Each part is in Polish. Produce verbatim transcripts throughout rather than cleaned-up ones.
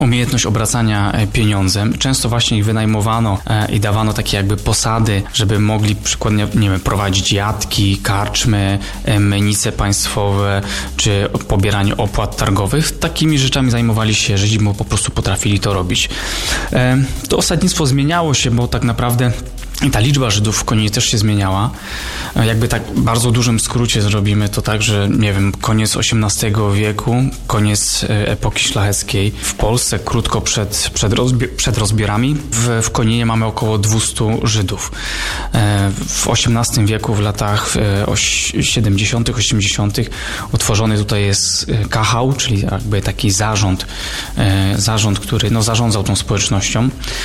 umiejętność obracania pieniądzem. Często właśnie ich wynajmowano i dawano takie jakby posady, żeby mogli przykładnie, nie wiem, prowadzić jatki, karczmy, menice państwowe, czy pobieranie opłat targowych. Takimi rzeczami zajmowali się Żydzi, bo po prostu potrafili to robić. To osadnictwo zmieniało się, bo tak naprawdę i ta liczba Żydów w Koninie też się zmieniała. Jakby tak w bardzo dużym skrócie zrobimy to tak, że nie wiem, koniec osiemnastego wieku, koniec epoki szlacheckiej w Polsce, krótko przed, przed, rozbi- przed rozbiorami. W, w Koninie mamy około dwieście Żydów. W osiemnastym wieku, w latach siedemdziesiątych, osiemdziesiątych utworzony tutaj jest Kahał, czyli jakby taki zarząd, zarząd, który no, zarządzał tą społecznością.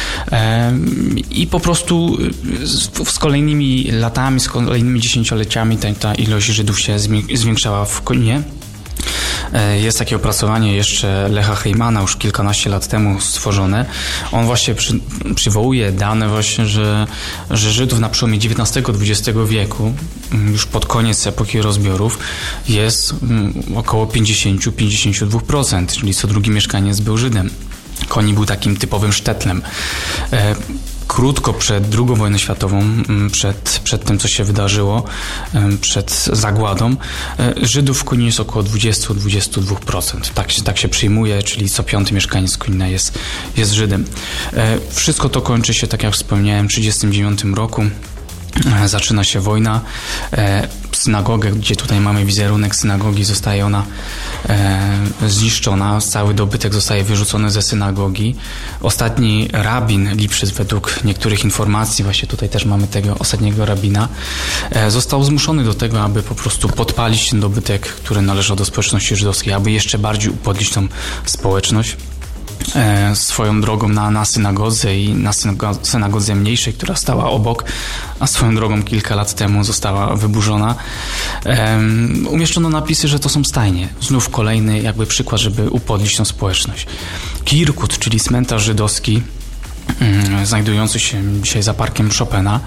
I po prostu Z, z kolejnymi latami, z kolejnymi dziesięcioleciami ta, ta ilość Żydów się zwiększała w Koninie. Jest takie opracowanie jeszcze Lecha Heymana, już kilkanaście lat temu stworzone. On właśnie przy, przywołuje dane właśnie, że, że Żydów na przełomie dziewiętnastego dwudziestego wieku, już pod koniec epoki rozbiorów, jest około pięćdziesiąt do pięćdziesięciu dwóch procent, czyli co drugi mieszkaniec był Żydem. Konin był takim typowym sztetlem. Krótko przed drugą wojną światową, przed, przed tym, co się wydarzyło, przed zagładą, Żydów w Koninie jest około dwadzieścia do dwudziestu dwóch procent. Tak się, tak się przyjmuje, czyli co piąty mieszkaniec Konina jest, jest Żydem. Wszystko to kończy się, tak jak wspomniałem, w tysiąc dziewięćset trzydziestym dziewiątym roku. Zaczyna się wojna. Synagogę, gdzie tutaj mamy wizerunek synagogi, zostaje ona zniszczona. Cały dobytek zostaje wyrzucony ze synagogi. Ostatni rabin Lipszyc, według niektórych informacji, właśnie tutaj też mamy tego ostatniego rabina, został zmuszony do tego, aby po prostu podpalić ten dobytek, który należał do społeczności żydowskiej, aby jeszcze bardziej upodlić tą społeczność. Swoją drogą na, na synagodze i na synago- synagodze mniejszej, która stała obok, a swoją drogą kilka lat temu została wyburzona. Um, umieszczono napisy, że to są stajnie. Znów kolejny jakby przykład, żeby upodlić tą społeczność. Kirkut, czyli cmentarz żydowski, znajdujący się dzisiaj za parkiem Chopina,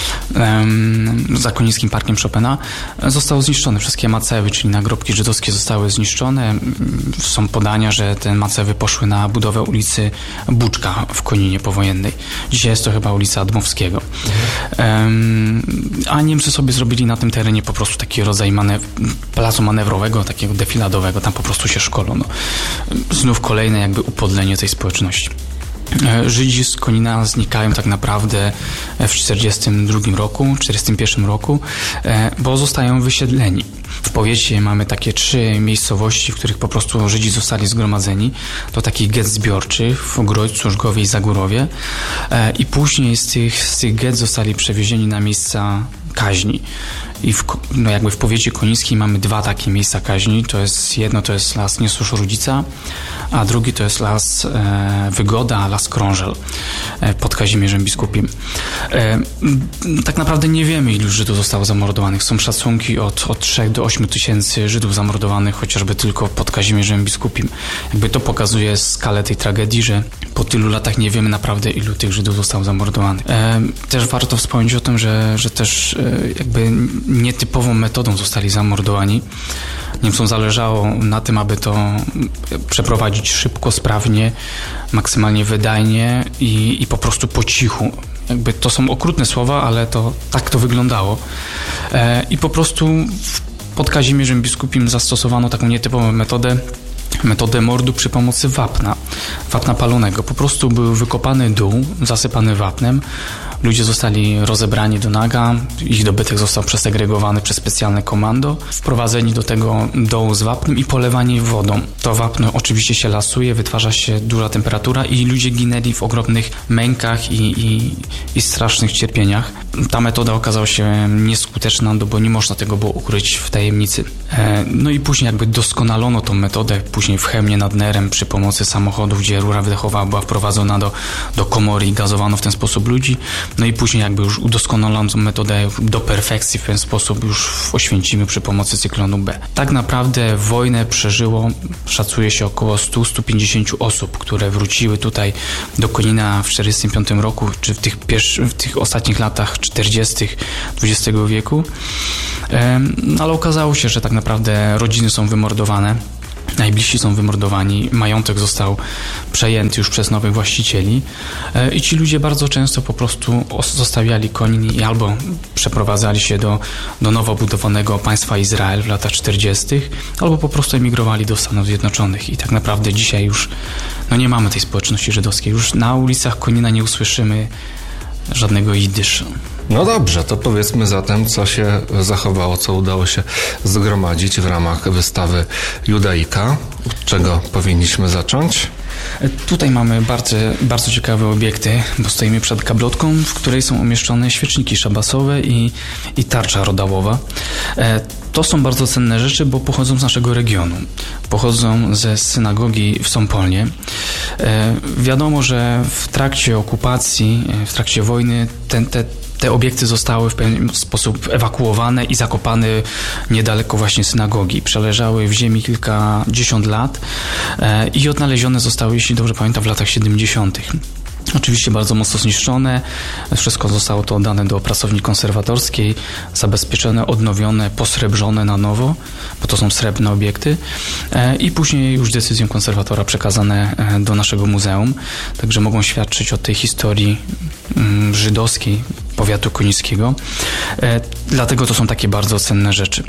za Konińskim Parkiem Chopina, został zniszczony. Wszystkie macewy, czyli nagrobki żydowskie, zostały zniszczone. Są podania, że te macewy poszły na budowę ulicy Buczka w Koninie powojennej. Dzisiaj jest to chyba ulica Dmowskiego. Mhm. A Niemcy sobie zrobili na tym terenie po prostu taki rodzaj manew- placu manewrowego, takiego defiladowego. Tam po prostu się szkolono. Znów kolejne jakby upodlenie tej społeczności. Żydzi z Konina znikają tak naprawdę w czterdziestym drugim roku, czterdziestym pierwszym roku, bo zostają wysiedleni. W powiecie mamy takie trzy miejscowości, w których po prostu Żydzi zostali zgromadzeni. To taki get zbiorczy w Grodźcu, Żgowie i Zagórowie. I później z tych, z tych get zostali przewiezieni na miejsca kaźni. I w, no jakby w powiecie konińskim mamy dwa takie miejsca kaźni. To jest jedno to jest las Niesłusz-Rudzica, a drugi to jest las e, Wygoda, las Krążel e, pod Kazimierzem Biskupim. E, tak naprawdę nie wiemy, ilu Żydów zostało zamordowanych. Są szacunki od, od trzech do ośmiu tysięcy Żydów zamordowanych chociażby tylko pod Kazimierzem Biskupim. Jakby to pokazuje skalę tej tragedii, że po tylu latach nie wiemy naprawdę, ilu tych Żydów zostało zamordowanych. E, też warto wspomnieć o tym, że, że też e, jakby nietypową metodą zostali zamordowani. Niemcom zależało na tym, aby to przeprowadzić szybko, sprawnie, maksymalnie wydajnie i, i po prostu po cichu. Jakby to są okrutne słowa, ale to tak to wyglądało. E, I po prostu pod Kazimierzem Biskupim zastosowano taką nietypową metodę, metodę mordu przy pomocy wapna, wapna palonego. Po prostu był wykopany dół, zasypany wapnem. Ludzie zostali rozebrani do naga, ich dobytek został przesegregowany przez specjalne komando, wprowadzeni do tego dołu z wapnem i polewani wodą. To wapno oczywiście się lasuje, wytwarza się duża temperatura i ludzie ginęli w ogromnych mękach i, i, i strasznych cierpieniach. Ta metoda okazała się nieskuteczna, bo nie można tego było ukryć w tajemnicy. No i później jakby doskonalono tą metodę, później w Chełmie nad Nerem przy pomocy samochodów, gdzie rura wydechowa była wprowadzona do, do komory i gazowano w ten sposób ludzi. No i później jakby już udoskonalono metodę do perfekcji w ten sposób już w Oświęcimiu przy pomocy cyklonu B. Tak naprawdę wojnę przeżyło, szacuje się około sto do stu pięćdziesięciu osób, które wróciły tutaj do Konina w czterdziestym piątym roku, czy w tych, pierwszy, w tych ostatnich latach czterdziestych dwudziestego wieku. Ale okazało się, że tak naprawdę rodziny są wymordowane. Najbliżsi są wymordowani, majątek został przejęty już przez nowych właścicieli i ci ludzie bardzo często po prostu zostawiali koni i albo przeprowadzali się do, do nowo budowanego państwa Izrael w latach czterdziestych, albo po prostu emigrowali do Stanów Zjednoczonych i tak naprawdę dzisiaj już no nie mamy tej społeczności żydowskiej. Już na ulicach Konina nie usłyszymy żadnego jidyszu. No dobrze, to powiedzmy zatem, co się zachowało, co udało się zgromadzić w ramach wystawy Judaika. Od czego powinniśmy zacząć? Tutaj mamy bardzo, bardzo ciekawe obiekty, bo stoimy przed gablotką, w której są umieszczone świeczniki szabasowe i, i tarcza rodałowa. To są bardzo cenne rzeczy, bo pochodzą z naszego regionu. Pochodzą ze synagogi w Sąpolnie. Wiadomo, że w trakcie okupacji, w trakcie wojny ten, te Te obiekty zostały w pewien sposób ewakuowane i zakopane niedaleko właśnie synagogi. Przeleżały w ziemi kilkadziesiąt lat i odnalezione zostały, jeśli dobrze pamiętam, w latach siedemdziesiątych. Oczywiście bardzo mocno zniszczone, wszystko zostało to oddane do pracowni konserwatorskiej, zabezpieczone, odnowione, posrebrzone na nowo, bo to są srebrne obiekty i później już decyzją konserwatora przekazane do naszego muzeum, także mogą świadczyć o tej historii żydowskiej powiatu konińskiego. Dlatego to są takie bardzo cenne rzeczy.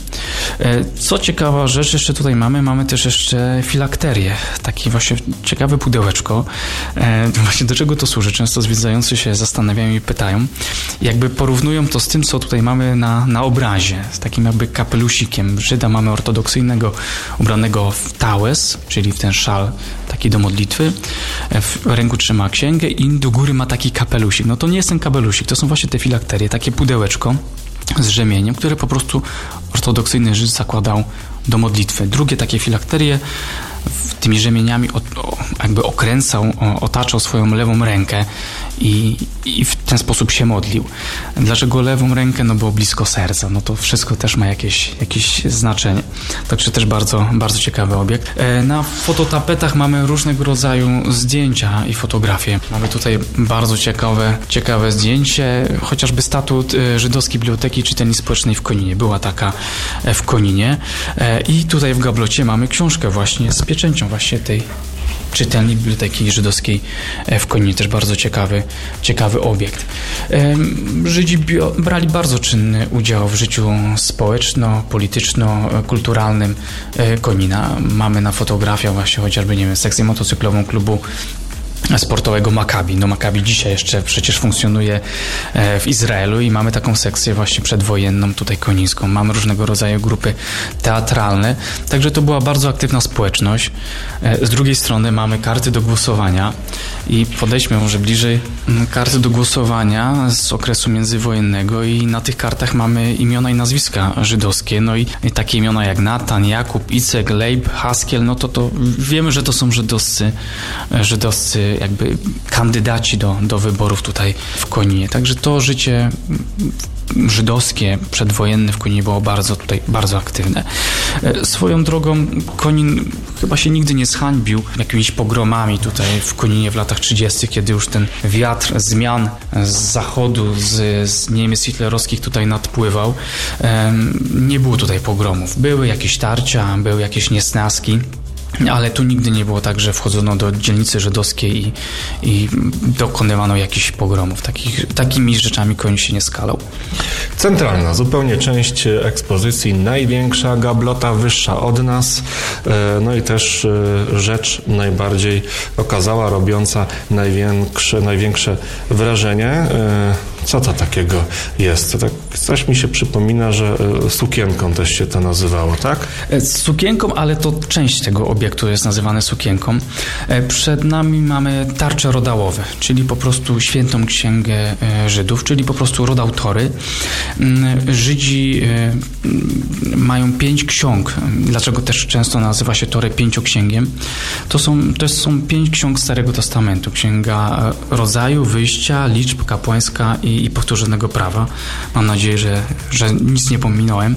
Co ciekawa rzecz jeszcze tutaj mamy, mamy też jeszcze filakterię, takie właśnie ciekawe pudełeczko. Właśnie do czego to służy? Często zwiedzający się zastanawiają i pytają. Jakby porównują to z tym, co tutaj mamy na, na obrazie, z takim jakby kapelusikiem. Żyda mamy ortodoksyjnego, ubranego w tałes, czyli w ten szal taki do modlitwy. W ręku trzyma księgę i do góry ma taki kapelusik. No to nie jest ten kapelusik, to są właśnie te filakterie, takie pudełeczko z rzemieniem, które po prostu ortodoksyjny Żyd zakładał do modlitwy. Drugie takie filakterie tymi rzemieniami jakby okręcał, otaczał swoją lewą rękę i, i w ten sposób się modlił. Dlaczego lewą rękę? No bo blisko serca. No to wszystko też ma jakieś, jakieś znaczenie. Także też bardzo, bardzo ciekawy obiekt. Na fototapetach mamy różnego rodzaju zdjęcia i fotografie. Mamy tutaj bardzo ciekawe, ciekawe zdjęcie, chociażby statut Żydowskiej Biblioteki Czytelni Społecznej w Koninie. Była taka w Koninie. I tutaj w gablocie mamy książkę właśnie z pieczęcią właśnie tej czytelni Biblioteki Żydowskiej w Koninie. Też bardzo ciekawy, ciekawy obiekt. Żydzi brali bardzo czynny udział w życiu społeczno-polityczno-kulturalnym Konina. Mamy na fotografiach właśnie chociażby, nie wiem, sekcję motocyklową klubu sportowego Maccabi. No Maccabi dzisiaj jeszcze przecież funkcjonuje w Izraelu i mamy taką sekcję właśnie przedwojenną tutaj konińską. Mamy różnego rodzaju grupy teatralne, także to była bardzo aktywna społeczność. Z drugiej strony mamy karty do głosowania i podejdźmy może bliżej. Karty do głosowania z okresu międzywojennego i na tych kartach mamy imiona i nazwiska żydowskie, no i, i takie imiona jak Natan, Jakub, Icek, Leib, Haskiel, no to, to wiemy, że to są żydowscy, żydowscy jakby kandydaci do, do wyborów tutaj w Koninie. Także to życie żydowskie, przedwojenne w Koninie było bardzo tutaj, bardzo aktywne. Swoją drogą Konin chyba się nigdy nie zhańbił jakimiś pogromami tutaj w Koninie w latach trzydziestych, kiedy już ten wiatr zmian z zachodu, z, z Niemiec hitlerowskich tutaj nadpływał. Nie było tutaj pogromów. Były jakieś tarcia, były jakieś niesnaski, ale tu nigdy nie było tak, że wchodzono do dzielnicy żydowskiej i, i dokonywano jakichś pogromów. Takich, takimi rzeczami Konin się nie skalał. Centralna zupełnie część ekspozycji, największa gablota, wyższa od nas, no i też rzecz najbardziej okazała, robiąca największe, największe wrażenie. Co to takiego jest? Tak, coś mi się przypomina, że sukienką też się to nazywało, tak? Sukienką, ale to część tego obiektu jest nazywane sukienką. Przed nami mamy tarcze rodałowe, czyli po prostu świętą księgę Żydów, czyli po prostu rodał Tory. Żydzi mają pięć ksiąg. Dlaczego też często nazywa się Torę pięcioksięgiem? To są, to są pięć ksiąg Starego Testamentu. Księga Rodzaju, Wyjścia, Liczb, Kapłańska i i, i powtórzonego prawa. Mam nadzieję, że, że nic nie pominąłem.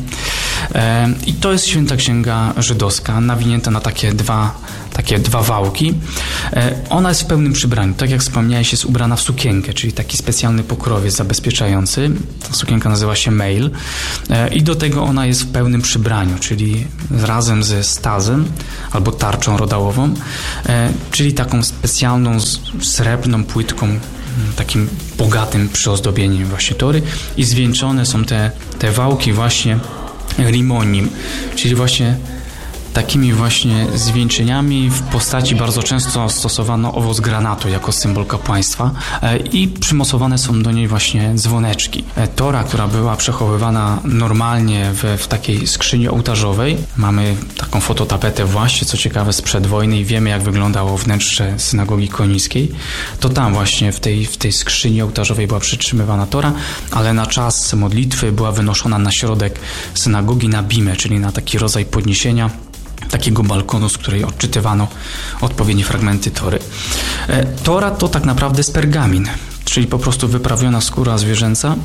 I to jest Święta Księga Żydowska, nawinięta na takie dwa, takie dwa wałki. Ona jest w pełnym przybraniu. Tak jak wspomniałeś, jest ubrana w sukienkę, czyli taki specjalny pokrowiec zabezpieczający. Ta sukienka nazywa się mail. I do tego ona jest w pełnym przybraniu, czyli razem ze stazem albo tarczą rodałową, czyli taką specjalną, srebrną płytką, takim bogatym przyozdobieniem właśnie tory i zwieńczone są te, te wałki właśnie rimonim, czyli właśnie takimi właśnie zwieńczeniami w postaci bardzo często stosowano owoc granatu jako symbol kapłaństwa i przymocowane są do niej właśnie dzwoneczki. Tora, która była przechowywana normalnie w, w takiej skrzyni ołtarzowej, mamy taką fototapetę właśnie, co ciekawe, sprzed wojny i wiemy, jak wyglądało wnętrze synagogi konińskiej, to tam właśnie w tej, w tej skrzyni ołtarzowej była przytrzymywana Tora, ale na czas modlitwy była wynoszona na środek synagogi na bimę, czyli na taki rodzaj podniesienia, takiego balkonu, z której odczytywano odpowiednie fragmenty Tory. Tora to tak naprawdę jest pergamin, czyli po prostu wyprawiona skóra zwierzęca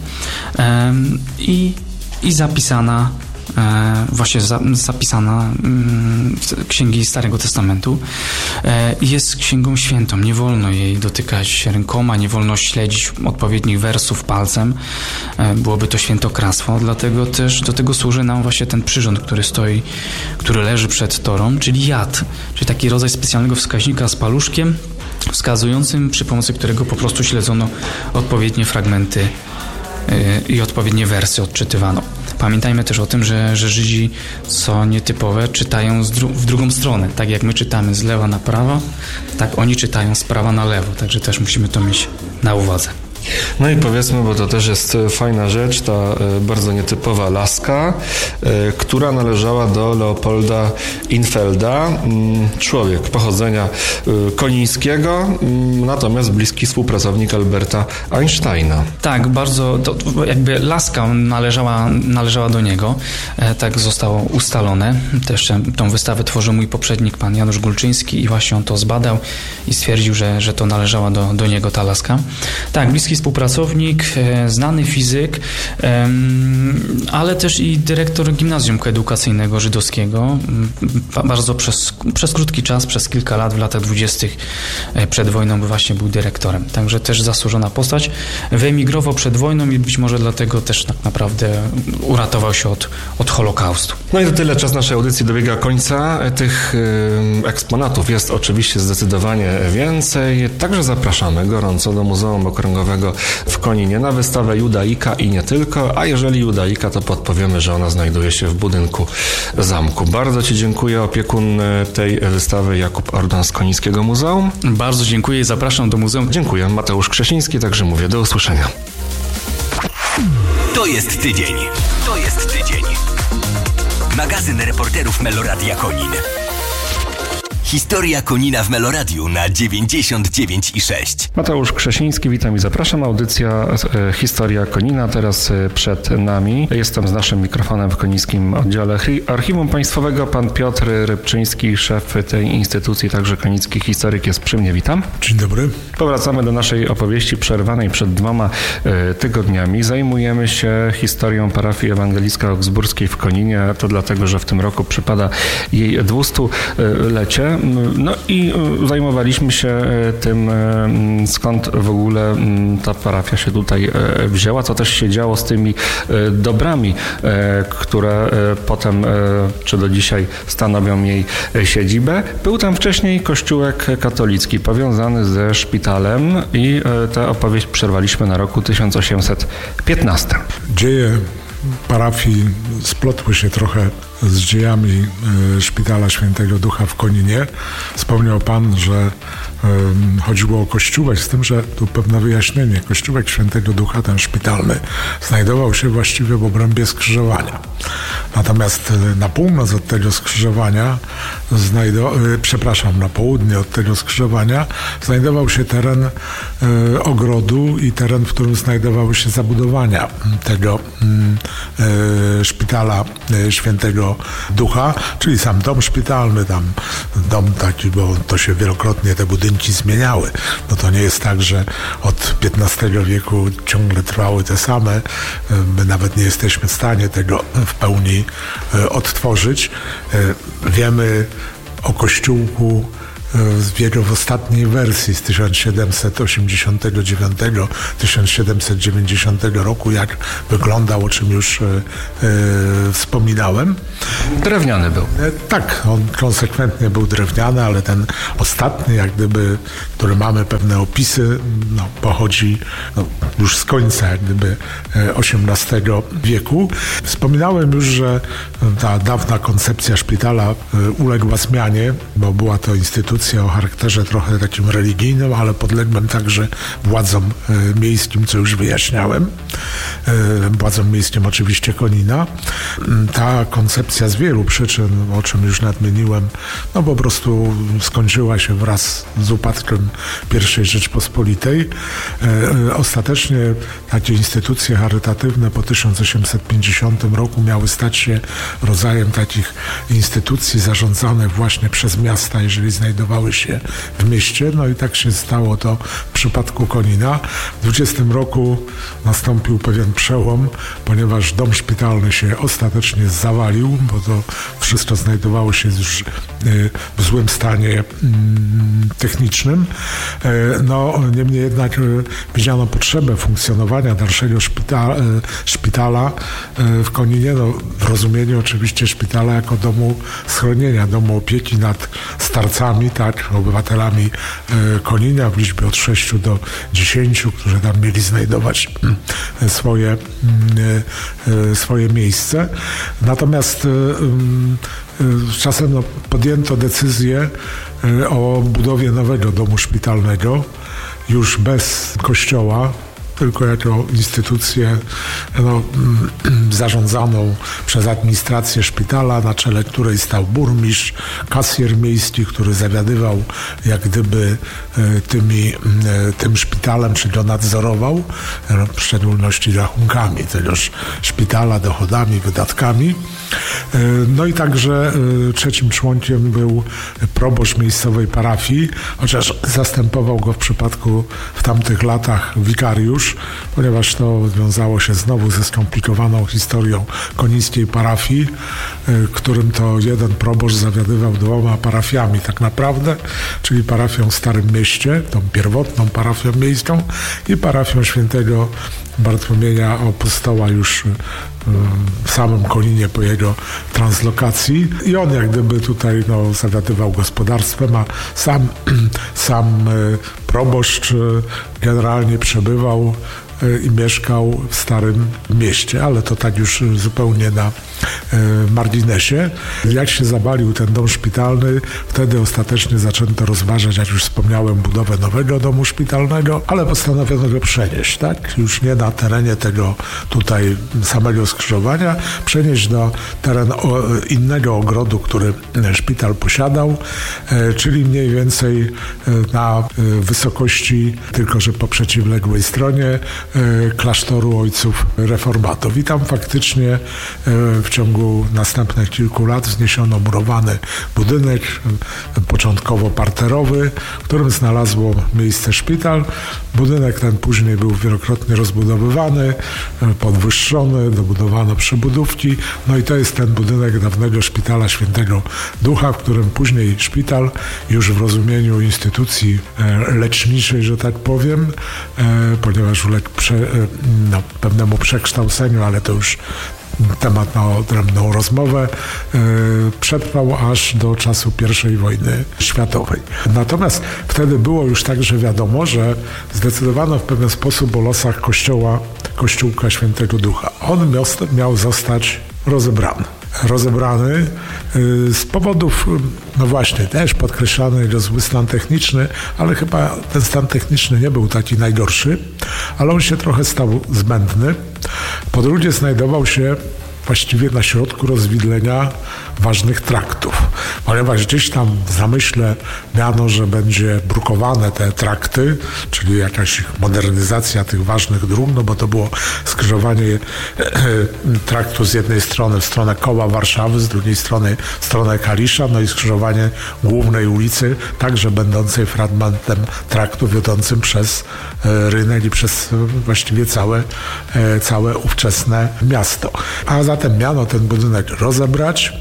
i, i zapisana właśnie zapisana w księgi Starego Testamentu. Jest księgą świętą, nie wolno jej dotykać rękoma, nie wolno śledzić odpowiednich wersów palcem, byłoby to świętokradztwo, dlatego też do tego służy nam właśnie ten przyrząd, który stoi, który leży przed Torą, czyli jad, czyli taki rodzaj specjalnego wskaźnika z paluszkiem wskazującym, przy pomocy którego po prostu śledzono odpowiednie fragmenty i odpowiednie wersy odczytywano. Pamiętajmy też o tym, że, że Żydzi, co nietypowe, czytają z dru- w drugą stronę. Tak jak my czytamy z lewa na prawo, tak oni czytają z prawa na lewo. Także też musimy to mieć na uwadze. No i powiedzmy, bo to też jest fajna rzecz, ta bardzo nietypowa laska, która należała do Leopolda Infelda, człowiek pochodzenia konińskiego, natomiast bliski współpracownik Alberta Einsteina. Tak, bardzo, to jakby laska należała, należała do niego, tak zostało ustalone. Też tą wystawę tworzył mój poprzednik, pan Janusz Gulczyński, i właśnie on to zbadał i stwierdził, że, że to należała do, do niego ta laska. Tak, bliski współpracownik, znany fizyk, ale też i dyrektor gimnazjum koedukacyjnego żydowskiego. Bardzo przez, przez krótki czas, przez kilka lat, w latach dwudziestych przed wojną właśnie był dyrektorem. Także też zasłużona postać. Wyemigrował przed wojną i być może dlatego też tak naprawdę uratował się od, od Holokaustu. No i to tyle, czas naszej audycji dobiega końca. Tych eksponatów jest oczywiście zdecydowanie więcej. Także zapraszamy gorąco do Muzeum Okręgowego w Koninie na wystawę Judaika i nie tylko, a jeżeli Judaika, to podpowiemy, że ona znajduje się w budynku zamku. Bardzo Ci dziękuję, opiekun tej wystawy Jakub Ordan z Konińskiego Muzeum. Bardzo dziękuję i zapraszam do muzeum. Dziękuję, Mateusz Krzesiński, także mówię do usłyszenia. To jest tydzień. To jest tydzień. Magazyn reporterów Meloradia Konin. Historia Konina w Meloradiu na dziewięćdziesiąt dziewięć i sześć. Mateusz Krzesiński, witam i zapraszam. Audycja e, Historia Konina teraz e, przed nami. Jestem z naszym mikrofonem w konińskim oddziale Archiwum Państwowego. Pan Piotr Rybczyński, szef tej instytucji, także koniński historyk, jest przy mnie. Witam. Dzień dobry. Powracamy do naszej opowieści przerwanej przed dwoma e, tygodniami. Zajmujemy się historią parafii ewangelicko-augsburskiej w Koninie. To dlatego, że w tym roku przypada jej dwustulecie. No i zajmowaliśmy się tym, skąd w ogóle ta parafia się tutaj wzięła, co też się działo z tymi dobrami, które potem, czy do dzisiaj, stanowią jej siedzibę. Był tam wcześniej kościółek katolicki powiązany ze szpitalem i tę opowieść przerwaliśmy na roku tysiąc osiemset piętnastym. Dzieje parafii splotły się trochę z dziejami Szpitala Świętego Ducha w Koninie. Wspomniał Pan, że chodziło o kościółek, z tym, że tu pewne wyjaśnienie. Kościółek Świętego Ducha, ten szpitalny, znajdował się właściwie w obrębie skrzyżowania. Natomiast na północ od tego skrzyżowania, znajdo, przepraszam, na południe od tego skrzyżowania znajdował się teren e, ogrodu i teren, w którym znajdowały się zabudowania tego e, Szpitala Świętego Świętego Ducha, czyli sam dom szpitalny, tam dom taki, bo to się wielokrotnie te budynki zmieniały. No to nie jest tak, że od piętnastego wieku ciągle trwały te same. My nawet nie jesteśmy w stanie tego w pełni odtworzyć. Wiemy o kościółku w jego w ostatniej wersji z tysiąc siedemset osiemdziesiątego dziewiątego do tysiąc siedemset dziewięćdziesiątego roku, jak wyglądał, o czym już e, e, wspominałem. Drewniany był. E, tak, on konsekwentnie był drewniany, ale ten ostatni, jak gdyby, który mamy pewne opisy, no, pochodzi no, już z końca, jak gdyby, osiemnastego wieku. Wspominałem już, że ta dawna koncepcja szpitala uległa zmianie, bo była to instytucja o charakterze trochę takim religijnym, ale podległym także władzom miejskim, co już wyjaśniałem. Władzom miejskim oczywiście Konina. Ta koncepcja z wielu przyczyn, o czym już nadmieniłem, no po prostu skończyła się wraz z upadkiem pierwszej Rzeczpospolitej. Ostatecznie takie instytucje charytatywne po tysiąc osiemset pięćdziesiątym roku miały stać się rodzajem takich instytucji zarządzanych właśnie przez miasta, jeżeli znajdowały się w mieście. No i tak się stało to w przypadku Konina. W dwudziestym roku nastąpił pewien przełom, ponieważ dom szpitalny się ostatecznie zawalił, bo to wszystko znajdowało się już w złym stanie technicznym. No, niemniej jednak widziano potrzebę funkcjonowania dalszego szpitala, szpitala w Koninie, no, w rozumieniu oczywiście szpitala jako domu schronienia, domu opieki nad starcami, tak, obywatelami Konina w liczbie od sześciu do dziesięciu, którzy tam mieli znajdować swoje, swoje miejsce. Natomiast czasem no, podjęto decyzję o budowie nowego domu szpitalnego, już bez kościoła, tylko jako instytucję no, zarządzaną przez administrację szpitala, na czele której stał burmistrz, kasjer miejski, który zawiadywał jak gdyby tymi, tym szpitalem, czy go nadzorował, w szczególności rachunkami tegoż szpitala, dochodami, wydatkami. No i także trzecim członkiem był proboszcz miejscowej parafii, chociaż zastępował go w przypadku w tamtych latach wikariusz, ponieważ to wiązało się znowu ze skomplikowaną historią konińskiej parafii, którym to jeden proboszcz zawiadywał dwoma parafiami tak naprawdę, czyli parafią w Starym Mieście, tą pierwotną parafią miejską, i parafią świętego Bartłomieja Apostoła już w samym Koninie po jego translokacji. I on jak gdyby tutaj no, zawiadywał gospodarstwem, a sam, sam proboszcz generalnie przebywał i mieszkał w Starym Mieście, ale to tak już zupełnie na marginesie. Jak się zawalił ten dom szpitalny, wtedy ostatecznie zaczęto rozważać, jak już wspomniałem, budowę nowego domu szpitalnego, ale postanowiono go przenieść, tak? Już nie na terenie tego tutaj samego skrzyżowania, przenieść do terenu innego ogrodu, który szpital posiadał, czyli mniej więcej na wysokości, tylko że po przeciwległej stronie klasztoru ojców reformatów. I tam faktycznie w ciągu następnych kilku lat wzniesiono murowany budynek, początkowo parterowy, w którym znalazło miejsce szpital. Budynek ten później był wielokrotnie rozbudowywany, podwyższony, dobudowano przybudówki. No i to jest ten budynek dawnego szpitala Świętego Ducha, w którym później szpital już w rozumieniu instytucji leczniczej, że tak powiem, ponieważ uległ prze, no, pewnemu przekształceniu, ale to już temat na odrębną rozmowę, yy, przetrwał aż do czasu pierwszej wojny światowej. Natomiast wtedy było już także wiadomo, że zdecydowano w pewien sposób o losach kościoła, kościółka Świętego Ducha. On miał, miał zostać rozebrany. rozebrany z powodów, no właśnie, też podkreślany jego zły stan techniczny, ale chyba ten stan techniczny nie był taki najgorszy, ale on się trochę stał zbędny. Po drugie znajdował się właściwie na środku rozwidlenia ważnych traktów. Ponieważ gdzieś tam w zamyśle miano, że będzie brukowane te trakty, czyli jakaś modernizacja tych ważnych dróg, no bo to było skrzyżowanie traktu z jednej strony w stronę koła Warszawy, z drugiej strony w stronę Kalisza, no i skrzyżowanie głównej ulicy, także będącej fragmentem traktu wiodącym przez rynek i przez właściwie całe, całe ówczesne miasto. A zatem miano ten budynek rozebrać.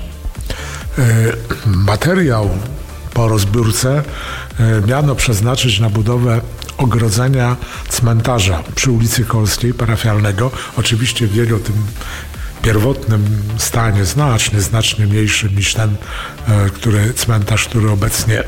Materiał po rozbiórce miano przeznaczyć na budowę ogrodzenia cmentarza przy ulicy Kolskiej parafialnego, oczywiście w jego tym pierwotnym stanie, znacznie, znacznie mniejszym niż ten, który, cmentarz, który obecnie,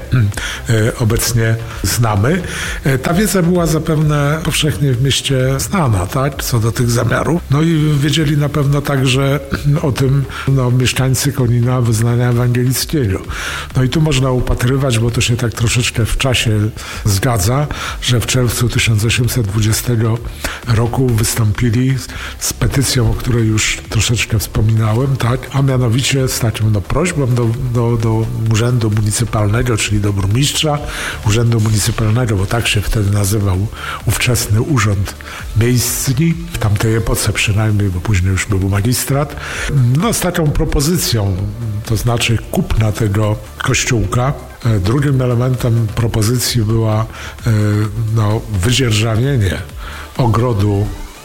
obecnie znamy. Ta wiedza była zapewne powszechnie w mieście znana, tak, co do tych zamiarów. No i wiedzieli na pewno także o tym no, mieszkańcy Konina wyznania ewangelickiego. No i tu można upatrywać, bo to się tak troszeczkę w czasie zgadza, że w czerwcu tysiąc osiemset dwudziestego roku wystąpili z petycją, o której już troszeczkę wspominałem, tak, a mianowicie z taką no, prośbą do, do, do Urzędu Municypalnego, czyli do burmistrza Urzędu Municypalnego, bo tak się wtedy nazywał ówczesny Urząd Miejski, w tamtej epoce przynajmniej, bo później już był magistrat, no z taką propozycją, to znaczy kupna tego kościółka. Drugim elementem propozycji była no, wydzierżawienie ogrodu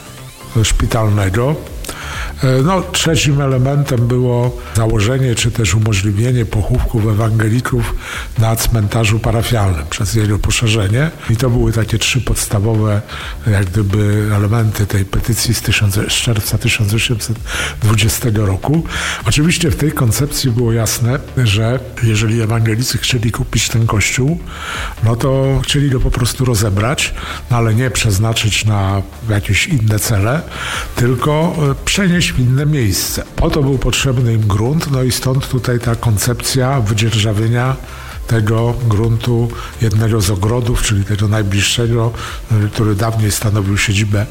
szpitalnego. No, trzecim elementem było założenie czy też umożliwienie pochówków ewangelików na cmentarzu parafialnym przez jego poszerzenie. I to były takie trzy podstawowe jak gdyby elementy tej petycji z, tysiąc, z czerwca tysiąc osiemset dwudziestego roku. Oczywiście w tej koncepcji było jasne, że jeżeli ewangelicy chcieli kupić ten kościół, no to chcieli go po prostu rozebrać, no ale nie przeznaczyć na jakieś inne cele, tylko przenieść w inne miejsce. Po to był potrzebny im grunt, no i stąd tutaj ta koncepcja wydzierżawienia tego gruntu jednego z ogrodów, czyli tego najbliższego, który dawniej stanowił siedzibę,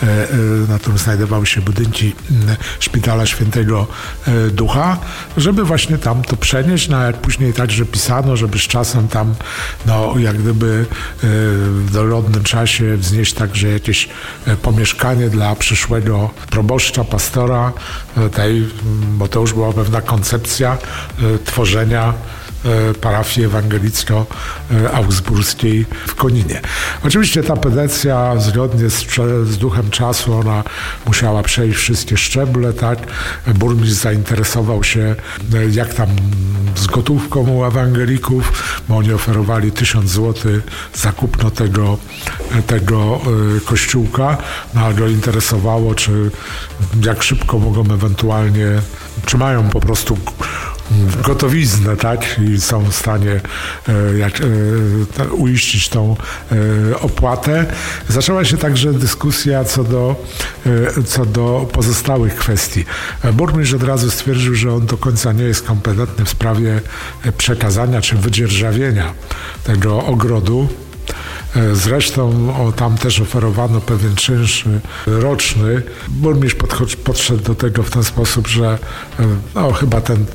na którym znajdowały się budynki Szpitala Świętego Ducha, żeby właśnie tam to przenieść, no jak później także pisano, żeby z czasem tam, no jak gdyby w dogodnym czasie wznieść także jakieś pomieszkanie dla przyszłego proboszcza, pastora tej, bo to już była pewna koncepcja tworzenia parafii ewangelicko-augsburskiej w Koninie. Oczywiście ta petycja zgodnie z, z duchem czasu, ona musiała przejść wszystkie szczeble, tak? Burmistrz zainteresował się, jak tam z gotówką u ewangelików, bo oni oferowali tysiąc złotych za kupno tego, tego kościółka, no ale go interesowało, czy jak szybko mogą ewentualnie, czy mają po prostu gotowiznę, tak? I są w stanie e, jak, e, uiścić tą e, opłatę. Zaczęła się także dyskusja co do, e, co do pozostałych kwestii. Burmistrz od razu stwierdził, że on do końca nie jest kompetentny w sprawie przekazania czy wydzierżawienia tego ogrodu. Zresztą o, tam też oferowano pewien czynsz roczny. Burmistrz podchodzi, podszedł do tego w ten sposób, że no, chyba ten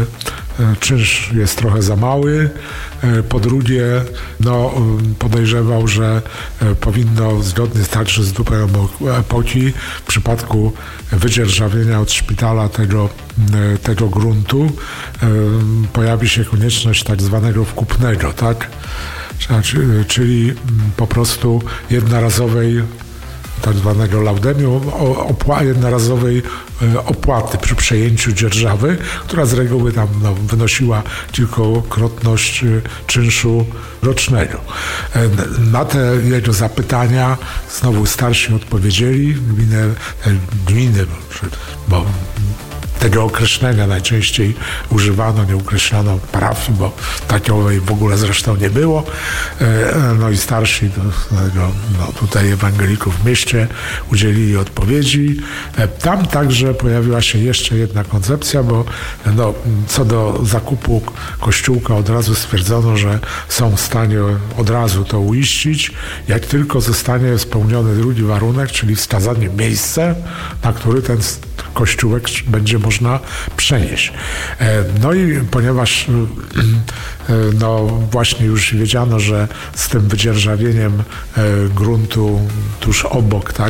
czynsz jest trochę za mały. Po drugie, no, podejrzewał, że powinno zgodnie także z duchem epoki w przypadku wydzierżawienia od szpitala tego, tego gruntu pojawi się konieczność tak zwanego wkupnego, tak? Czyli po prostu jednorazowej, tak zwanego laudemium, opła- jednorazowej opłaty przy przejęciu dzierżawy, która z reguły tam no, wynosiła kilkukrotność czynszu rocznego. Na te jego zapytania znowu starsi odpowiedzieli, gminy, gminy bo tego określenia najczęściej używano, nie określano parafii, bo takiej w ogóle zresztą nie było. No i starsi no, tutaj ewangelików w mieście udzielili odpowiedzi. Tam także pojawiła się jeszcze jedna koncepcja, bo no, co do zakupu kościółka od razu stwierdzono, że są w stanie od razu to uiścić, jak tylko zostanie spełniony drugi warunek, czyli wskazanie miejsca, na który ten kościółek będzie można przenieść. No i ponieważ no właśnie już wiedziano, że z tym wydzierżawieniem gruntu tuż obok, tak,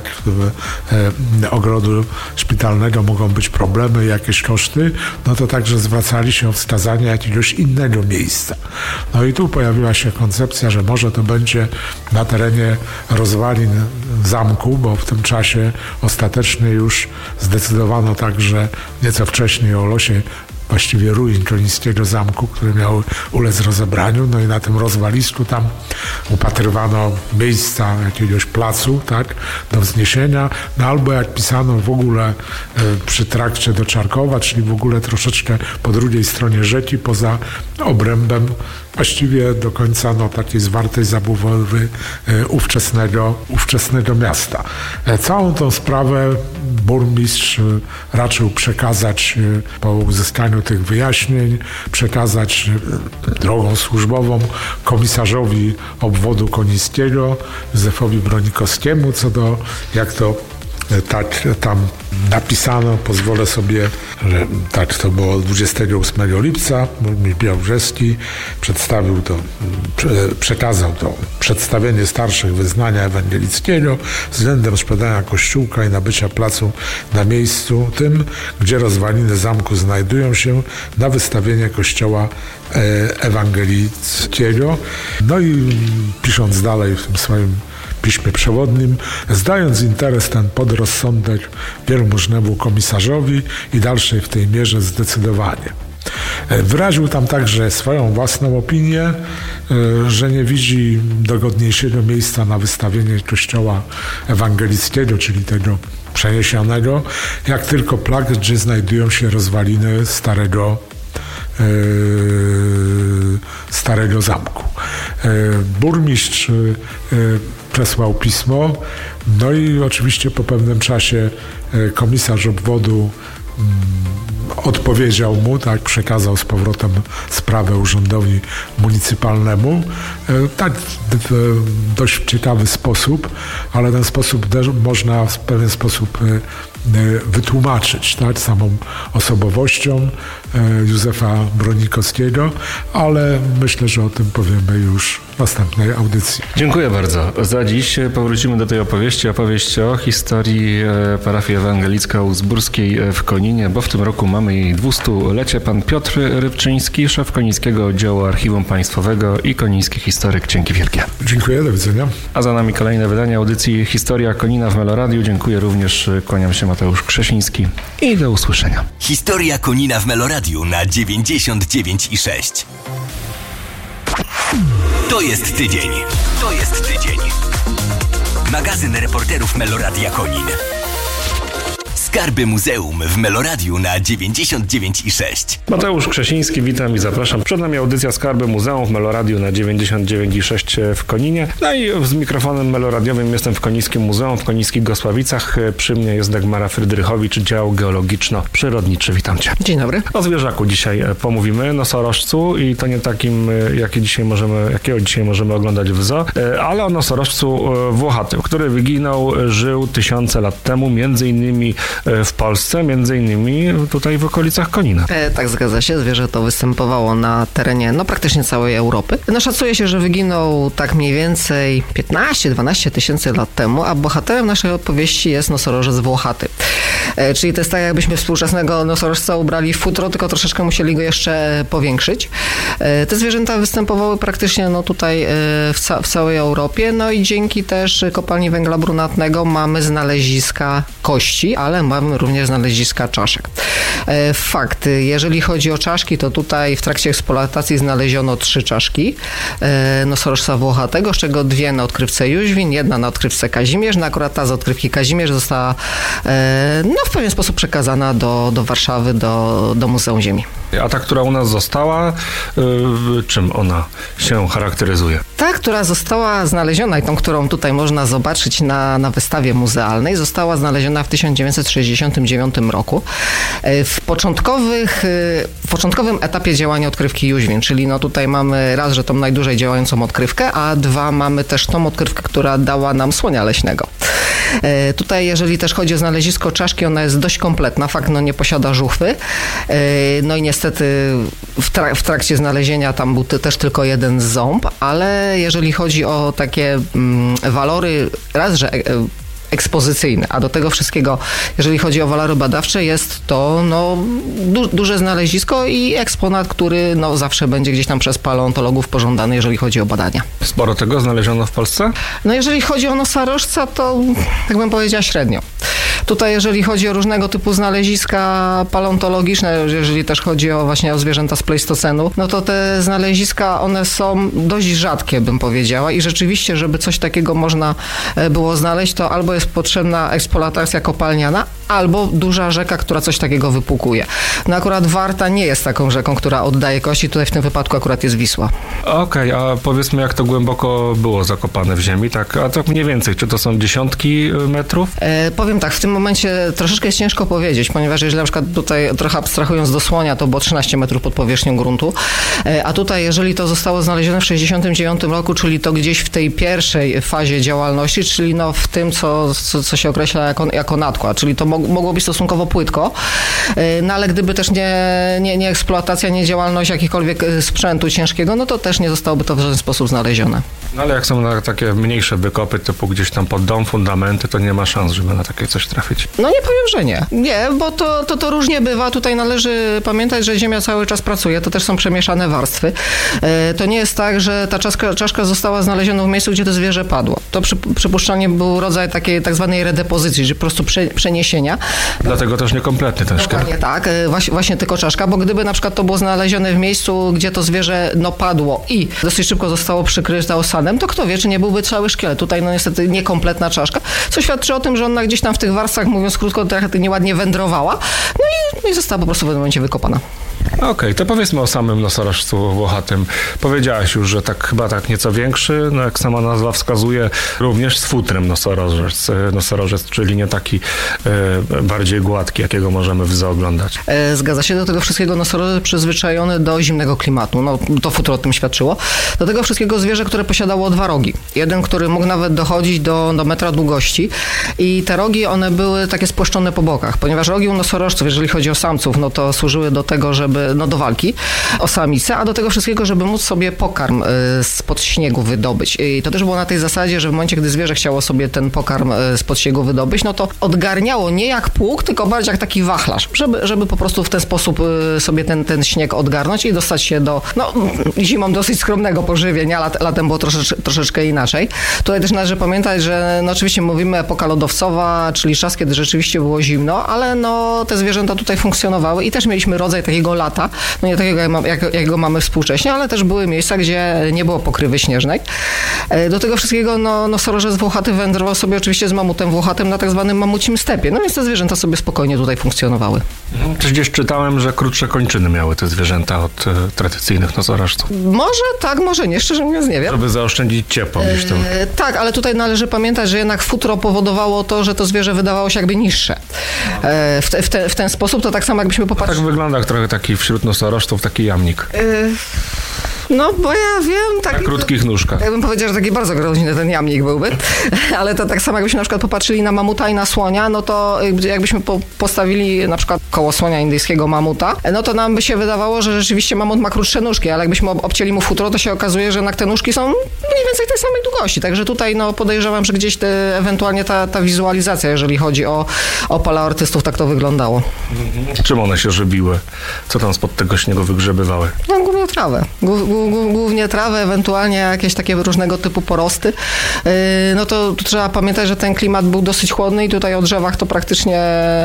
ogrodu szpitalnego mogą być problemy, jakieś koszty, no to także zwracali się o wskazanie jakiegoś innego miejsca. No i tu pojawiła się koncepcja, że może to będzie na terenie rozwalin zamku, bo w tym czasie ostatecznie już zdecydowano także nieco wcześniej o losie właściwie ruin konińskiego zamku, które miały ulec rozebraniu. No i na tym rozwalisku tam upatrywano miejsca jakiegoś placu, tak, do wzniesienia. No albo jak pisano w ogóle e, przy trakcie do Czarkowa, czyli w ogóle troszeczkę po drugiej stronie rzeki, poza obrębem właściwie do końca no, takiej zwartej zabudowy e, ówczesnego, ówczesnego miasta. E, całą tą sprawę burmistrz e, raczył przekazać e, po uzyskaniu tych wyjaśnień, przekazać e, drogą służbową komisarzowi obwodu konińskiego, Józefowi Bronikowskiemu, co do, jak to tak tam napisano, pozwolę sobie, że tak to było dwudziestego ósmego lipca, burmistrz Białbrzeski przedstawił to, przekazał to przedstawienie starszych wyznania ewangelickiego względem sprzedania kościółka i nabycia placu na miejscu tym, gdzie rozwaliny zamku znajdują się, na wystawienie kościoła ewangelickiego. No i pisząc dalej w tym swoim piśmie przewodnim, zdając interes ten pod rozsądek wielmożnemu komisarzowi i dalszej w tej mierze zdecydowanie. Wyraził tam także swoją własną opinię, że nie widzi dogodniejszego miejsca na wystawienie kościoła ewangelickiego, czyli tego przeniesionego, jak tylko plac, gdzie znajdują się rozwaliny starego starego zamku. Burmistrz przesłał pismo, no i oczywiście po pewnym czasie komisarz obwodu odpowiedział mu, tak, przekazał z powrotem sprawę urzędowi municypalnemu. Tak w dość ciekawy sposób, ale ten sposób też można w pewien sposób wytłumaczyć, tak, samą osobowością Józefa Bronikowskiego, ale myślę, że o tym powiemy już w następnej audycji. Dziękuję bardzo. Za dziś powrócimy do tej opowieści. Opowieść o historii parafii ewangelicko-uzburskiej w Koninie, bo w tym roku mamy jej dwustulecie. Pan Piotr Rybczyński, szef Konińskiego Oddziału Archiwum Państwowego i koniński historyk. Dzięki wielkie. Dziękuję, do widzenia. A za nami kolejne wydanie audycji Historia Konina w Meloradiu. Dziękuję również, kłaniam się, Mateusz Krzesiński i do usłyszenia. Historia Konina w Meloradiu na dziewięćdziesiąt dziewięć i sześć. To jest tydzień. To jest tydzień. Magazyn reporterów Meloradia Konin. Skarby Muzeum w Meloradiu na dziewięćdziesiąt dziewięć i sześć. Mateusz Krzesiński, witam i zapraszam. Przed nami audycja Skarby Muzeum w Meloradiu na dziewięćdziesiąt dziewięć i sześć w Koninie. No i z mikrofonem meloradiowym jestem w Konińskim Muzeum, w Konińskich Gosławicach. Przy mnie jest Dagmara Frydrychowicz, dział geologiczno-przyrodniczy. Witam Cię. Dzień dobry. O zwierzaku dzisiaj pomówimy, nosorożcu, i to nie takim, jaki dzisiaj możemy, jakiego dzisiaj możemy oglądać w zoo, ale o nosorożcu włochatym, który wyginął, żył tysiące lat temu, między innymi w Polsce, między innymi tutaj w okolicach Konina. E, tak, zgadza się. Zwierzę to występowało na terenie no praktycznie całej Europy. No szacuje się, że wyginął tak mniej więcej piętnaście do dwunastu tysięcy lat temu, a bohaterem naszej opowieści jest nosorożec włochaty. E, czyli to jest tak, jakbyśmy współczesnego nosorożca ubrali w futro, tylko troszeczkę musieli go jeszcze powiększyć. E, te zwierzęta występowały praktycznie no tutaj e, w, ca- w całej Europie, no i dzięki też kopalni węgla brunatnego mamy znaleziska kości, ale mamy również znaleziska czaszek. E, fakt, jeżeli chodzi o czaszki, to tutaj w trakcie eksploatacji znaleziono trzy czaszki e, nosorożca włochatego, z czego dwie na odkrywce Jóźwin, jedna na odkrywce Kazimierz. No akurat ta z odkrywki Kazimierz została e, no, w pewien sposób przekazana do, do Warszawy, do, do Muzeum Ziemi. A ta, która u nas została, y, czym ona się charakteryzuje? Ta, która została znaleziona i tą, którą tutaj można zobaczyć na, na wystawie muzealnej, została znaleziona w tysiąc dziewięćset sześćdziesiątym dziewiątym roku. W, początkowych, w początkowym etapie działania odkrywki Jóźwin, czyli no tutaj mamy raz, że tą najdłużej działającą odkrywkę, a dwa, mamy też tą odkrywkę, która dała nam słonia leśnego. Tutaj, jeżeli też chodzi o znalezisko czaszki, ona jest dość kompletna. Fakt, no nie posiada żuchwy. No i niestety w, trak- w trakcie znalezienia tam był też tylko jeden ząb, ale jeżeli chodzi o takie mm, walory, raz, że ekspozycyjne, a do tego wszystkiego, jeżeli chodzi o walory badawcze, jest to no, du- duże znalezisko i eksponat, który no, zawsze będzie gdzieś tam przez paleontologów pożądany, jeżeli chodzi o badania. Sporo tego znaleziono w Polsce? No jeżeli chodzi o nosorożca, to tak bym powiedziała średnio. Tutaj jeżeli chodzi o różnego typu znaleziska paleontologiczne, jeżeli też chodzi o właśnie o zwierzęta z Pleistocenu, no to te znaleziska, one są dość rzadkie, bym powiedziała, i rzeczywiście, żeby coś takiego można było znaleźć, to albo jest potrzebna eksploatacja kopalniana, albo duża rzeka, która coś takiego wypłukuje. No akurat Warta nie jest taką rzeką, która oddaje kości, tutaj w tym wypadku akurat jest Wisła. Okej, okay, a powiedzmy, jak to głęboko było zakopane w ziemi, tak? A tak mniej więcej, czy to są dziesiątki metrów? E, powiem tak, w tym momencie troszeczkę jest ciężko powiedzieć, ponieważ jeżeli na przykład tutaj trochę abstrahując do Słonia, to było trzynaście metrów pod powierzchnią gruntu, e, a tutaj jeżeli to zostało znalezione w sześćdziesiątym dziewiątym roku, czyli to gdzieś w tej pierwszej fazie działalności, czyli no w tym, co, co, co się określa jako, jako nadkład, czyli to mog, mogło być stosunkowo płytko, e, no ale gdyby też nie, nie, nie eksploatacja, nie działalność jakichkolwiek sprzętu ciężkiego, no to też nie zostałoby to w żaden sposób znalezione. No ale jak są na takie mniejsze wykopy, typu gdzieś tam pod dom, fundamenty, to nie ma szans, żeby na takie coś trafić. No nie powiem, że nie. Nie, bo to, to, to różnie bywa. Tutaj należy pamiętać, że Ziemia cały czas pracuje. To też są przemieszane warstwy. To nie jest tak, że ta czaszka, czaszka została znaleziona w miejscu, gdzie to zwierzę padło. To przy, przypuszczalnie był rodzaj takiej tak zwanej redepozycji, czyli po prostu prze, przeniesienia. Dlatego też niekompletny ten szkielet. Dokładnie tak, właśnie, właśnie tylko czaszka, bo gdyby na przykład to było znalezione w miejscu, gdzie to zwierzę no padło i dosyć szybko zostało przykryte osadem, to kto wie, czy nie byłby cały szkielet. Tutaj no niestety niekompletna czaszka, co świadczy o tym, że ona gdzieś tam w tych warstwach, mówiąc krótko, trochę nieładnie wędrowała, no i, no i została po prostu w pewnym momencie wykopana. Okej, okay, to powiedzmy o samym nosorożcu włochatym. Powiedziałaś już, że tak chyba tak nieco większy, no jak sama nazwa wskazuje, również z futrem nosorożec, nosorożec, czyli nie taki e, bardziej gładki, jakiego możemy w zoo oglądać. E, zgadza się, do tego wszystkiego nosorożec przyzwyczajony do zimnego klimatu, no to futro o tym świadczyło. Do tego wszystkiego zwierzę, które posiadało dwa rogi. Jeden, który mógł nawet dochodzić do, do metra długości i te rogi, one były takie spłaszczone po bokach, ponieważ rogi u nosorożców, jeżeli chodzi o samców, no to służyły do tego, żeby no do walki o samicę, a do tego wszystkiego, żeby móc sobie pokarm spod śniegu wydobyć. I to też było na tej zasadzie, że w momencie, gdy zwierzę chciało sobie ten pokarm spod śniegu wydobyć, no to odgarniało nie jak pług, tylko bardziej jak taki wachlarz, żeby, żeby po prostu w ten sposób sobie ten, ten śnieg odgarnąć i dostać się do, no zimą dosyć skromnego pożywienia, lat, latem było troszecz, troszeczkę inaczej. Tutaj też należy pamiętać, że no oczywiście mówimy epoka lodowcowa, czyli czas, kiedy rzeczywiście było zimno, ale no te zwierzęta tutaj funkcjonowały i też mieliśmy rodzaj takiego lata, no nie takiego, jak, jak go mamy współcześnie, ale też były miejsca, gdzie nie było pokrywy śnieżnej. Do tego wszystkiego no, nosorożec włochaty wędrował sobie oczywiście z mamutem włochatym na tak zwanym mamucim stepie, no więc te zwierzęta sobie spokojnie tutaj funkcjonowały. Też gdzieś czytałem, że krótsze kończyny miały te zwierzęta od e, tradycyjnych nosorożców. Może tak, może nie, szczerze mówiąc nie wiem. Żeby zaoszczędzić ciepło gdzieś tam. E, tak, ale tutaj należy pamiętać, że jednak futro powodowało to, że to zwierzę wydawało się jakby niższe. E, w, te, w, te, w ten sposób to tak samo jakbyśmy popatrzyli. Tak wygląda trochę taki wśród nosorożców taki jamnik. E, No, bo ja wiem... Taki, na krótkich nóżkach. Ja bym powiedział, że taki bardzo groźny ten jamnik byłby, ale to tak samo jakbyśmy na przykład popatrzyli na mamuta i na słonia, no to jakbyśmy po, postawili na przykład koło słonia indyjskiego mamuta, no to nam by się wydawało, że rzeczywiście mamut ma krótsze nóżki, ale jakbyśmy obcięli mu futro, to się okazuje, że jednak te nóżki są mniej więcej tej samej długości, także tutaj no podejrzewam, że gdzieś te, ewentualnie ta, ta wizualizacja, jeżeli chodzi o, o paleoartystów, tak to wyglądało. Czym one się żywiły? Co tam spod tego śniegu wygrzebywały? No głównie trawę. Głównie trawę, ewentualnie jakieś takie różnego typu porosty. No to tu trzeba pamiętać, że ten klimat był dosyć chłodny i tutaj o drzewach to praktycznie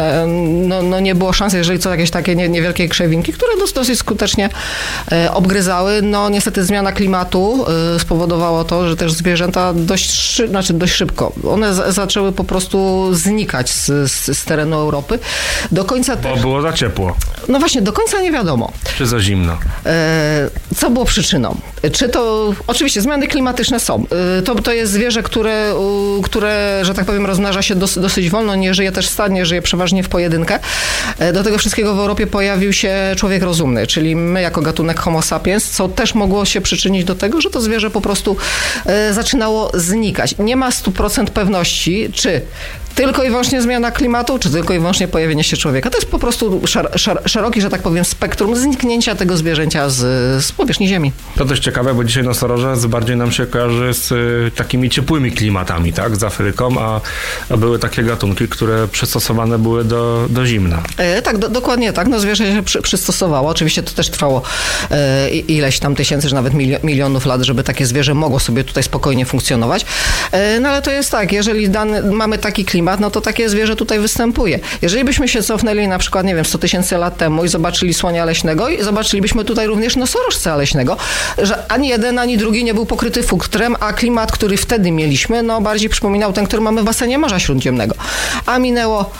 no, no nie było szans, jeżeli co jakieś takie niewielkie krzewinki, które dosyć skutecznie obgryzały. No niestety zmiana klimatu spowodowało to, że też zwierzęta dość, szy, znaczy dość szybko, one z, zaczęły po prostu znikać z, z, z terenu Europy. Do końca Bo też, było za ciepło. No właśnie, do końca nie wiadomo. Czy za zimno? Co było przyczyną przyczyną. Czy to, oczywiście zmiany klimatyczne są. To, to jest zwierzę, które, które, że tak powiem, rozmnaża się dos, dosyć wolno, nie żyje też stadnie, żyje przeważnie w pojedynkę. Do tego wszystkiego w Europie pojawił się człowiek rozumny, czyli my jako gatunek Homo sapiens, co też mogło się przyczynić do tego, że to zwierzę po prostu zaczynało znikać. Nie ma stu procent pewności, czy tylko i wyłącznie zmiana klimatu, czy tylko i wyłącznie pojawienie się człowieka. To jest po prostu szar, szar, szeroki, że tak powiem, spektrum zniknięcia tego zwierzęcia z, z powierzchni Ziemi. To też ciekawe, bo dzisiaj nosorożec bardziej nam się kojarzy z y, takimi ciepłymi klimatami, tak, z Afryką, a, a były takie gatunki, które przystosowane były do, do zimna. E, tak, do, dokładnie tak. No zwierzę się przy, przystosowało. Oczywiście to też trwało e, ileś tam tysięcy, czy nawet milio, milionów lat, żeby takie zwierzę mogło sobie tutaj spokojnie funkcjonować. E, no ale to jest tak, jeżeli dany, mamy taki klimat, no to takie zwierzę tutaj występuje. Jeżeli byśmy się cofnęli na przykład, nie wiem, sto tysięcy lat temu i zobaczyli słonia leśnego i zobaczylibyśmy tutaj również nosorożca leśnego, że ani jeden, ani drugi nie był pokryty futrem, a klimat, który wtedy mieliśmy, no bardziej przypominał ten, który mamy w basenie Morza Śródziemnego. A minęło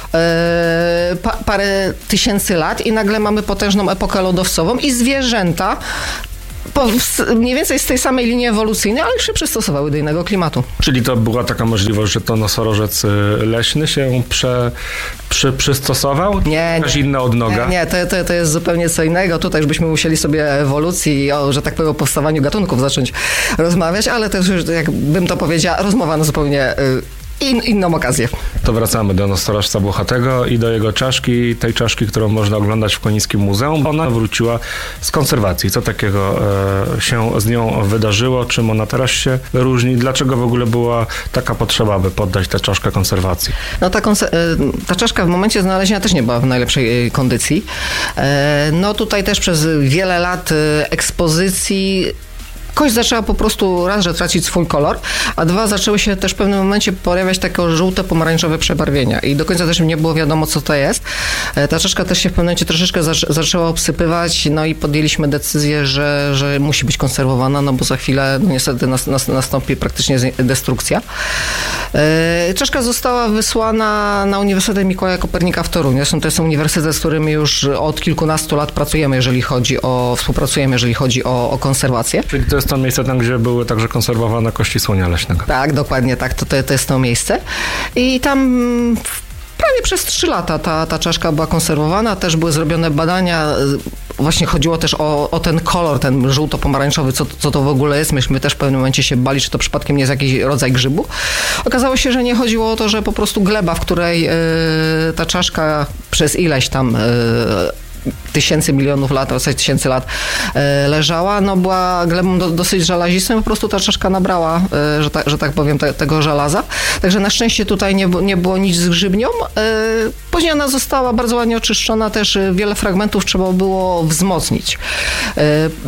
e, pa, parę tysięcy lat i nagle mamy potężną epokę lodowcową i zwierzęta Po, mniej więcej z tej samej linii ewolucyjnej, ale już się przystosowały do innego klimatu. Czyli to była taka możliwość, że to nosorożec leśny się prze, przy, przystosował? Nie, Jakaś nie. inna odnoga? Nie, nie to, to, to jest zupełnie co innego. Tutaj już byśmy musieli sobie ewolucji i o, że tak powiem, o powstawaniu gatunków zacząć rozmawiać, ale też już, jakbym to powiedziała, rozmowa na zupełnie In, inną okazję. To wracamy do nosorożca włochatego i do jego czaszki, tej czaszki, którą można oglądać w Konińskim Muzeum. Ona wróciła z konserwacji. Co takiego e, się z nią wydarzyło? Czym ona teraz się różni? Dlaczego w ogóle była taka potrzeba, by poddać tę czaszkę konserwacji? No ta, konse- ta czaszka w momencie znalezienia też nie była w najlepszej kondycji. E, no tutaj też przez wiele lat ekspozycji kość zaczęła po prostu raz, że tracić swój kolor, a dwa, zaczęły się też w pewnym momencie pojawiać takie żółte, pomarańczowe przebarwienia i do końca też nie było wiadomo, co to jest. Ta czaszka też się w pewnym momencie troszeczkę zac- zaczęła obsypywać, no i podjęliśmy decyzję, że, że musi być konserwowana, no bo za chwilę no niestety nas, nas, nastąpi praktycznie destrukcja. E, czaszka została wysłana na Uniwersytet Mikołaja Kopernika w Toruniu. Zresztą to jest uniwersytet, z którym już od kilkunastu lat pracujemy, jeżeli chodzi o, współpracujemy, jeżeli chodzi o, o konserwację. Czyli to jest to miejsce tam, gdzie były także konserwowane kości słonia leśnego. Tak, dokładnie tak, to, to, to jest to miejsce. I tam prawie przez trzy lata ta, ta czaszka była konserwowana, też były zrobione badania, właśnie chodziło też o, o ten kolor, ten żółto-pomarańczowy, co, co to w ogóle jest. Myśmy też w pewnym momencie się bali, czy to przypadkiem nie jest jakiś rodzaj grzybu. Okazało się, że nie chodziło o to, że po prostu gleba, w której yy, ta czaszka przez ileś tam yy, tysięcy, milionów lat, setek tysięcy lat e, leżała, no była glebą do, dosyć żelazistą, po prostu ta czaszka nabrała, e, że, ta, że tak powiem, te, tego żelaza. Także na szczęście tutaj nie, nie było nic z grzybnią. E, później ona została bardzo ładnie oczyszczona, też wiele fragmentów trzeba było wzmocnić. E,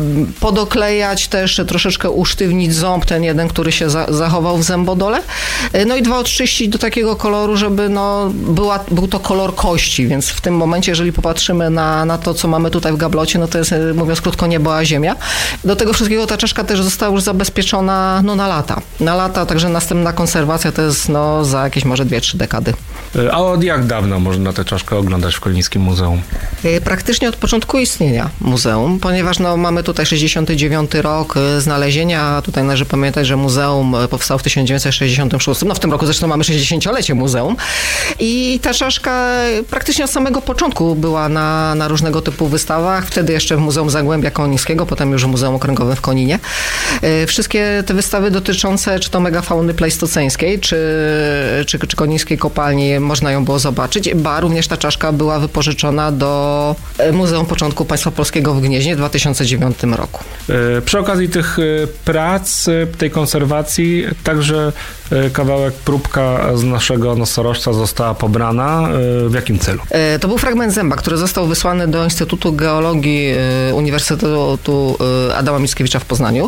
podoklejać też, troszeczkę usztywnić ząb, ten jeden, który się za, zachował w zębodole. E, no i dwa, odczyścić do takiego koloru, żeby no, była, był to kolor kości, więc w tym momencie, jeżeli popatrzymy na na to, co mamy tutaj w gablocie, no to jest, mówiąc krótko, niebo a ziemia. Do tego wszystkiego ta czaszka też została już zabezpieczona no, na lata. Na lata, także następna konserwacja to jest no, za jakieś może dwie, trzy dekady. A od jak dawno można tę czaszkę oglądać w Konińskim Muzeum? Praktycznie od początku istnienia muzeum, ponieważ no, mamy tutaj sześćdziesiąty dziewiąty rok znalezienia. Tutaj należy pamiętać, że muzeum powstało w tysiąc dziewięćset sześćdziesiątym szóstym. No w tym roku zresztą mamy sześćdziesięciolecie muzeum. I ta czaszka praktycznie od samego początku była na, na różnego typu wystawach. Wtedy jeszcze w Muzeum Zagłębia Konińskiego, potem już w Muzeum Okręgowym w Koninie. Wszystkie te wystawy dotyczące czy to megafauny plejstoceńskiej, czy, czy, czy konińskiej kopalni, można ją było zobaczyć. Ba, również ta czaszka była wypożyczona do Muzeum Początku Państwa Polskiego w Gnieźnie w dwa tysiące dziewiątym roku. Przy okazji tych prac, tej konserwacji, także kawałek, próbka z naszego nosorożca została pobrana. W jakim celu? To był fragment zęba, który został wysłany do Instytutu Geologii Uniwersytetu Adama Mickiewicza w Poznaniu.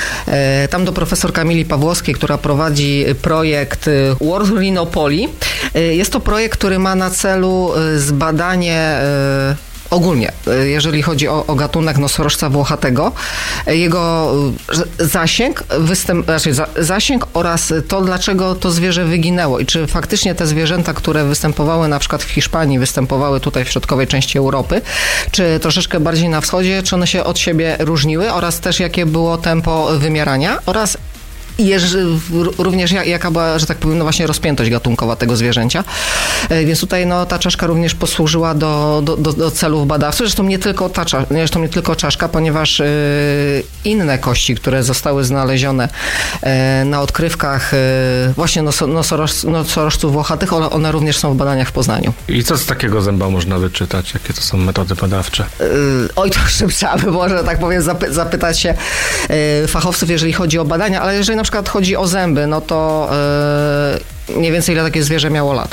Tam do profesor Kamili Pawłowskiej, która prowadzi projekt World Rhinopoli. Jest to projekt, który ma na celu zbadanie ogólnie, jeżeli chodzi o, o gatunek nosorożca włochatego, jego zasięg, występ, znaczy zasięg oraz to, dlaczego to zwierzę wyginęło i czy faktycznie te zwierzęta, które występowały na przykład w Hiszpanii, występowały tutaj w środkowej części Europy, czy troszeczkę bardziej na wschodzie, czy one się od siebie różniły oraz też jakie było tempo wymierania oraz i również jaka była, że tak powiem, no właśnie rozpiętość gatunkowa tego zwierzęcia. Więc tutaj no, ta czaszka również posłużyła do, do, do, do celów badawczych. Zresztą nie tylko ta zresztą nie tylko czaszka, ponieważ y, inne kości, które zostały znalezione y, na odkrywkach y, właśnie nosoroż, nosorożców włochatych, one, one również są w badaniach w Poznaniu. I co z takiego zęba można wyczytać? Jakie to są metody badawcze? Y, oj, to jeszcze trzeba by może, tak powiem, zapy, zapytać się y, fachowców, jeżeli chodzi o badania, ale jeżeli na przykład chodzi o zęby, no to yy, mniej więcej ile takie zwierzę miało lat.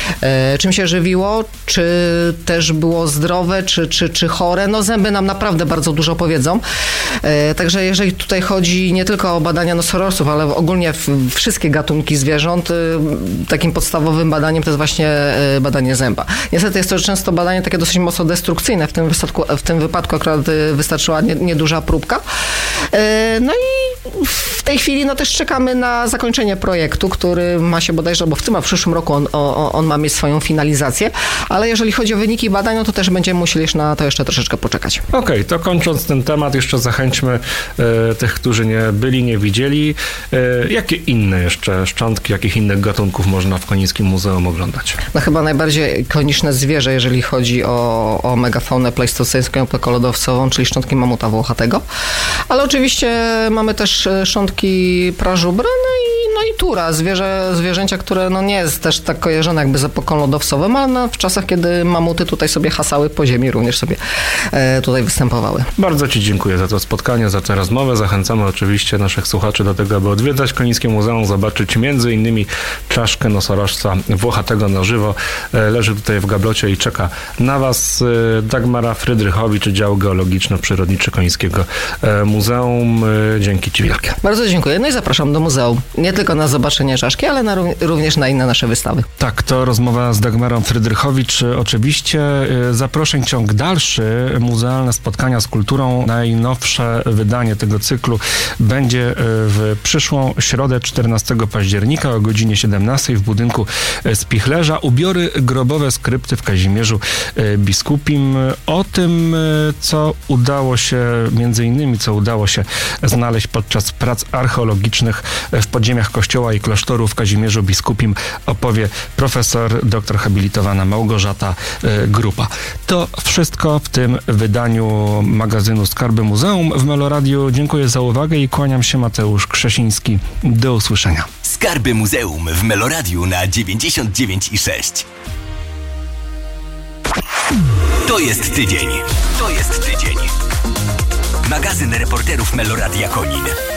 Yy, czym się żywiło, czy też było zdrowe, czy, czy, czy chore. No zęby nam naprawdę bardzo dużo powiedzą. Yy, także jeżeli tutaj chodzi nie tylko o badania nosorożców, ale ogólnie w, wszystkie gatunki zwierząt, yy, takim podstawowym badaniem to jest właśnie yy, badanie zęba. Niestety jest to często badanie takie dosyć mocno destrukcyjne. W tym, wypadku, w tym wypadku akurat yy, wystarczyła nie, nieduża próbka. Yy, no i w tej chwili no też czekamy na zakończenie projektu, który ma się bodajże, bo w tym a w przyszłym roku on, on, on ma mieć swoją finalizację, ale jeżeli chodzi o wyniki badań, no to też będziemy musieli na to jeszcze troszeczkę poczekać. Okej, okay, to kończąc ten temat, jeszcze zachęćmy e, tych, którzy nie byli, nie widzieli. E, jakie inne jeszcze szczątki, jakich innych gatunków można w Konińskim Muzeum oglądać? No chyba najbardziej ikoniczne zwierzę, jeżeli chodzi o, o megafaunę plejstoceńską, epokolodowcową, czyli szczątki mamuta włochatego, ale oczywiście mamy też szczątki prażubra, no i, no i tura, zwierzę, zwierzęcia, które no nie jest też tak kojarzone jakby z epoką lodowcową, ale no w czasach, kiedy mamuty tutaj sobie hasały po ziemi, również sobie e, tutaj występowały. Bardzo Ci dziękuję za to spotkanie, za tę rozmowę. Zachęcamy oczywiście naszych słuchaczy do tego, aby odwiedzać Konińskie Muzeum, zobaczyć między innymi czaszkę nosorożca włochatego na żywo. E, leży tutaj w gablocie i czeka na Was. E, Dagmara Frydrychowicz, dział geologiczno-przyrodniczy Konińskiego e, Muzeum. E, dzięki Ci wielkie. Bardzo dziękuję. No i zapraszam do muzeum. Nie tylko na zobaczenie czaszki, ale na, również na inne nasze wystawy. Tak, to rozmowa z Dagmarą Frydrychowicz. Oczywiście zaproszeń ciąg dalszy, muzealne spotkania z kulturą. Najnowsze wydanie tego cyklu będzie w przyszłą środę czternastego października o godzinie siedemnastej w budynku Spichlerza. Ubiory grobowe skrypty w Kazimierzu Biskupim. O tym, co udało się, między innymi, co udało się znaleźć podczas prac archeologicznych w podziemiach kościoła i klasztoru w Kazimierzu Biskupim, opowie profesor doktor habilitowana Małgorzata Grupa. To wszystko w tym wydaniu magazynu Skarby Muzeum w Meloradiu. Dziękuję za uwagę i kłaniam się, Mateusz Krzesiński. Do usłyszenia. Skarby Muzeum w Meloradiu na dziewięćdziesiąt dziewięć i sześć. To jest tydzień. To jest tydzień. Magazyn reporterów Meloradia Konin.